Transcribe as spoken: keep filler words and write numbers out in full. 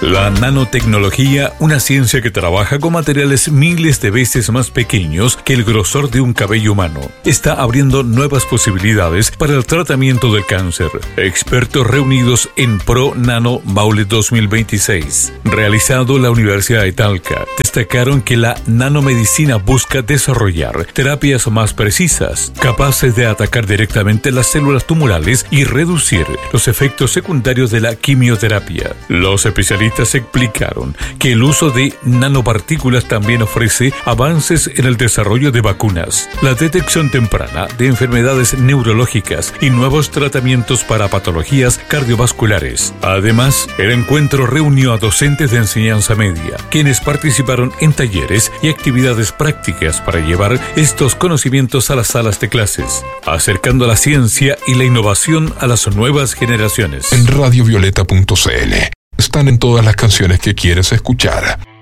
La nanotecnología, una ciencia que trabaja con materiales miles de veces más pequeños que el grosor de un cabello humano, está abriendo nuevas posibilidades para el tratamiento del cáncer. Expertos reunidos en ProNano Maule dos mil veintiséis, realizado en la Universidad de Talca, destacaron que la nanomedicina busca desarrollar terapias más precisas, capaces de atacar directamente las células tumorales y reducir los efectos secundarios de la quimioterapia. Los especialistas explicaron que el uso de nanopartículas también ofrece avances en el desarrollo de vacunas, la detección temprana de enfermedades neurológicas y nuevos tratamientos para patologías cardiovasculares. Además, el encuentro reunió a docentes de enseñanza media, quienes participaron en talleres y actividades prácticas para llevar estos conocimientos a las salas de clases, acercando la ciencia y la innovación a las nuevas generaciones. En radio violeta punto c l están en todas las canciones que quieres escuchar.